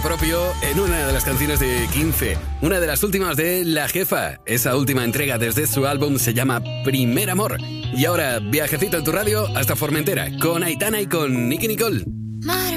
propio en una de las canciones de 15, una de las últimas de La Jefa. Esa última entrega desde su álbum se llama Primer Amor. Y ahora, viajecito en tu radio hasta Formentera, con Aitana y con Nicky Nicole.